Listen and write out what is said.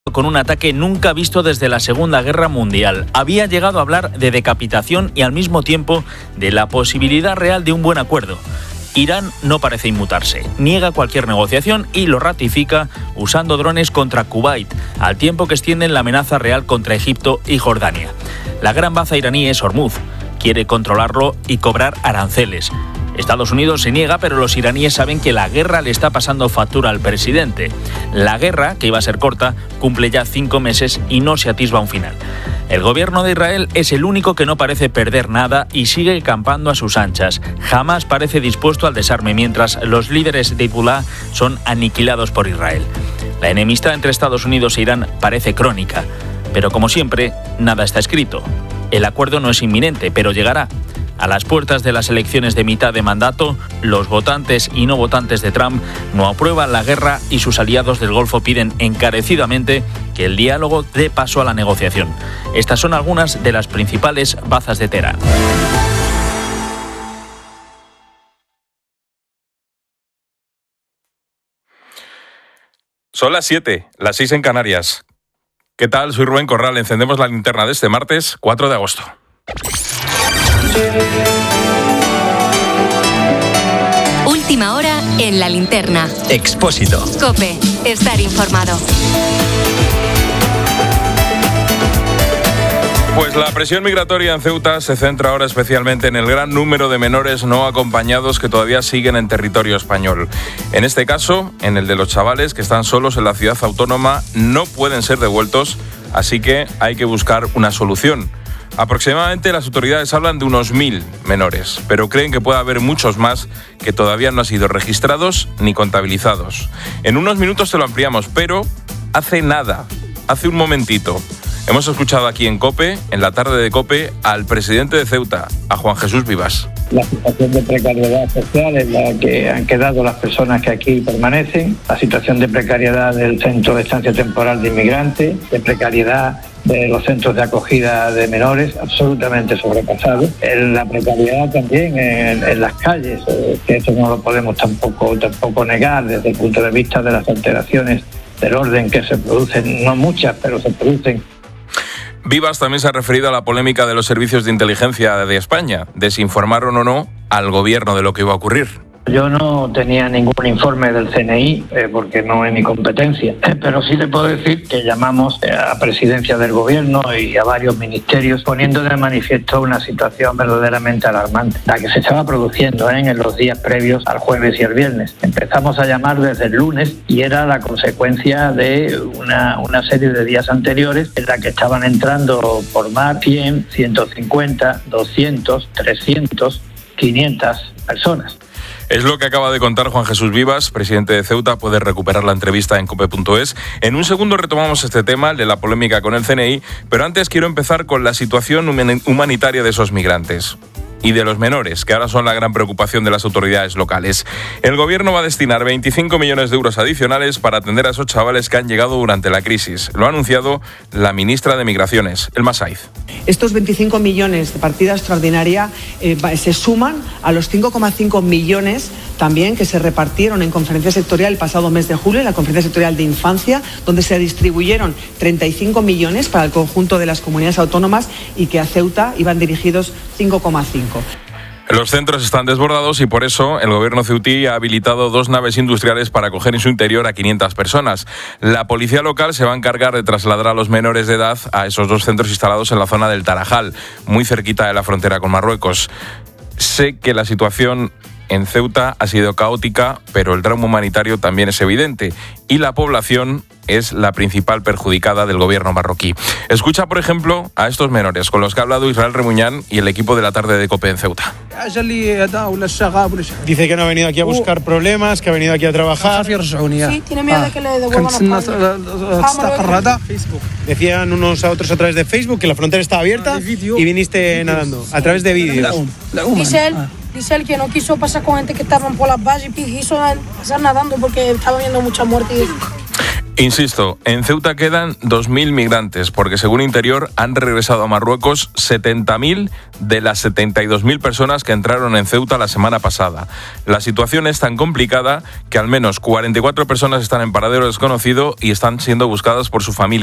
con un ataque nunca visto desde la Segunda Guerra Mundial. Había llegado a hablar de decapitación y al mismo tiempo de la posibilidad real de un buen acuerdo. Irán no parece inmutarse, niega cualquier negociación y lo ratifica usando drones contra Kuwait, al tiempo que extienden la amenaza real contra Egipto y Jordania. La gran baza iraní es Hormuz, quiere controlarlo y cobrar aranceles. Estados Unidos se niega, pero los iraníes saben que la guerra le está pasando factura al presidente. La guerra, que iba a ser corta, cumple ya 5 meses y no se atisba un final. El gobierno de Israel es el único que no parece perder nada y sigue campando a sus anchas. Jamás parece dispuesto al desarme, mientras los líderes de Hezbollah son aniquilados por Israel. La enemistad entre Estados Unidos e Irán parece crónica, pero como siempre, nada está escrito. El acuerdo no es inminente, pero llegará. A las puertas de las elecciones de mitad de mandato, los votantes y no votantes de Trump no aprueban la guerra y sus aliados del Golfo piden encarecidamente que el diálogo dé paso a la negociación. Estas son algunas de las principales bazas de Teherán. Son las 7, las 6 en Canarias. ¿Qué tal? Soy Rubén Corral. Encendemos la linterna de este martes 4 de agosto. Última hora en la linterna. Expósito. COPE. Estar informado. Pues la presión migratoria en Ceuta se centra ahora especialmente en el gran número de menores no acompañados que todavía siguen en territorio español. En este caso, en el de los chavales que están solos en la ciudad autónoma, no pueden ser devueltos, así que hay que buscar una solución. Aproximadamente las autoridades hablan de unos 1.000 menores, pero creen que puede haber muchos más que todavía no han sido registrados ni contabilizados. En unos minutos te lo ampliamos, pero hace un momentito, hemos escuchado aquí en COPE, en la tarde de COPE, al presidente de Ceuta, a Juan Jesús Vivas. La situación de precariedad social en la que han quedado las personas que aquí permanecen, la situación de precariedad del centro de estancia temporal de inmigrantes, de precariedad de los centros de acogida de menores, absolutamente sobrepasados. La precariedad también en las calles, que eso no lo podemos tampoco negar desde el punto de vista de las alteraciones del orden que se producen, no muchas, pero se producen. Vivas también se ha referido a la polémica de los servicios de inteligencia de España, de si informaron o no al gobierno de lo que iba a ocurrir. Yo no tenía ningún informe del CNI porque no es mi competencia, pero sí le puedo decir que llamamos a presidencia del gobierno y a varios ministerios poniendo de manifiesto una situación verdaderamente alarmante, la que se estaba produciendo en los días previos al jueves y el viernes. Empezamos a llamar desde el lunes y era la consecuencia de una serie de días anteriores en la que estaban entrando por mar 100, 150, 200, 300, 500 personas. Es lo que acaba de contar Juan Jesús Vivas, presidente de Ceuta. Puedes recuperar la entrevista en cope.es. En un segundo retomamos este tema, el de la polémica con el CNI, pero antes quiero empezar con la situación humanitaria de esos migrantes y de los menores, que ahora son la gran preocupación de las autoridades locales. El gobierno va a destinar 25 millones de euros adicionales para atender a esos chavales que han llegado durante la crisis. Lo ha anunciado la ministra de Migraciones, Elma Saiz. Estos 25 millones de partida extraordinaria se suman a los 5,5 millones también que se repartieron en conferencia sectorial el pasado mes de julio, en la conferencia sectorial de infancia, donde se distribuyeron 35 millones para el conjunto de las comunidades autónomas y que a Ceuta iban dirigidos 5,5. Los centros están desbordados y por eso el gobierno ceutí ha habilitado 2 naves industriales para acoger en su interior a 500 personas. La policía local se va a encargar de trasladar a los menores de edad a esos 2 centros instalados en la zona del Tarajal, muy cerquita de la frontera con Marruecos. Sé que la situación en Ceuta ha sido caótica, pero el drama humanitario también es evidente y la población es la principal perjudicada del gobierno marroquí. Escucha, por ejemplo, a estos menores con los que ha hablado Israel Remuñán y el equipo de la tarde de COPE en Ceuta. Dice que no ha venido aquí a buscar problemas, que ha venido aquí a trabajar. Sí, tiene miedo de que le devuelvan a Facebook. Decían unos a otros a través de Facebook que la frontera estaba abierta y viniste nadando, a través de vídeos. Dice él que no quiso pasar con gente que estaban por las valles y quiso pasar nadando porque estaba viendo mucha muerte. Insisto, en Ceuta quedan 2.000 migrantes, porque según Interior han regresado a Marruecos 70.000 de las 72.000 personas que entraron en Ceuta la semana pasada. La situación es tan complicada que al menos 44 personas están en paradero desconocido y están siendo buscadas por su familia.